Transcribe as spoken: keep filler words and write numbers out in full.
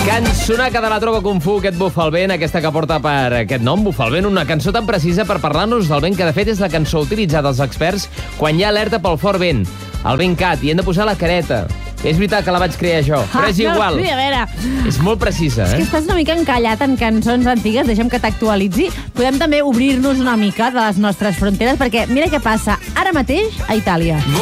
Cançonaca de la Tropa Kung Fu, aquest Bufa el vent, aquesta que porta per aquest nom, Bufa el vent, una cançó tan precisa per parlar-nos del vent, que de fet és la cançó utilitzada als experts quan hi ha alerta pel fort vent, el vent cat, i hem de posar la careta. És veritat que la vaig crear jo, però és igual. No, sí, a veure. És molt precisa, eh? És que estàs una mica encallat en cançons antigues, deixa'm que t'actualitzi. Podem també obrir-nos una mica de les nostres fronteres, perquè mira què passa ara mateix a Itàlia.